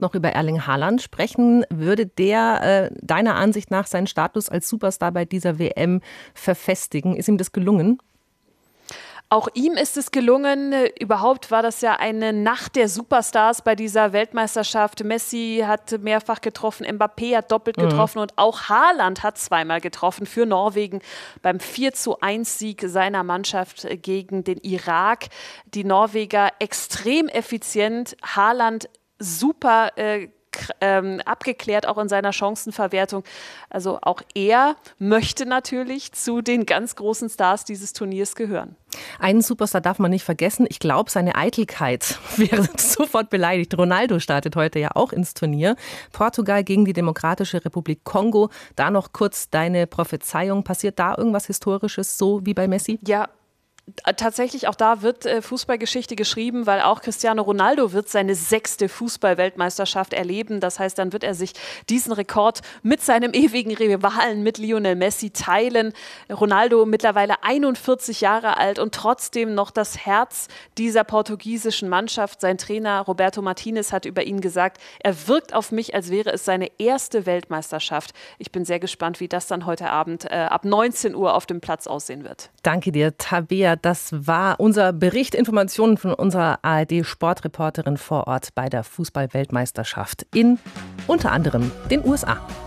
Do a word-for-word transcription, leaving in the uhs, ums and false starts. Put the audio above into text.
noch über Erling Haaland sprechen. Würde der äh, deiner Ansicht nach seinen Status als Superstar bei dieser W M verfestigen? Ist ihm das gelungen? Auch ihm ist es gelungen. Überhaupt war das ja eine Nacht der Superstars bei dieser Weltmeisterschaft. Messi hat mehrfach getroffen, Mbappé hat doppelt getroffen mhm. und auch Haaland hat zweimal getroffen für Norwegen beim vier zu eins Sieg seiner Mannschaft gegen den Irak. Die Norweger extrem effizient, Haaland super äh, Ähm, abgeklärt, auch in seiner Chancenverwertung. Also auch er möchte natürlich zu den ganz großen Stars dieses Turniers gehören. Einen Superstar darf man nicht vergessen. Ich glaube, seine Eitelkeit wäre sofort beleidigt. Ronaldo startet heute ja auch ins Turnier. Portugal gegen die Demokratische Republik Kongo. Da noch kurz deine Prophezeiung. Passiert da irgendwas Historisches, so wie bei Messi? Ja. Tatsächlich, auch da wird äh, Fußballgeschichte geschrieben, weil auch Cristiano Ronaldo wird seine sechste Fußball-Weltmeisterschaft erleben. Das heißt, dann wird er sich diesen Rekord mit seinem ewigen Rivalen, mit Lionel Messi, teilen. Ronaldo mittlerweile einundvierzig Jahre alt und trotzdem noch das Herz dieser portugiesischen Mannschaft. Sein Trainer Roberto Martinez hat über ihn gesagt, er wirkt auf mich, als wäre es seine erste Weltmeisterschaft. Ich bin sehr gespannt, wie das dann heute Abend äh, ab neunzehn Uhr auf dem Platz aussehen wird. Danke dir, Tabea. Das war unser Bericht, Informationen von unserer A R D-Sportreporterin vor Ort bei der Fußball-Weltmeisterschaft in unter anderem den U S A.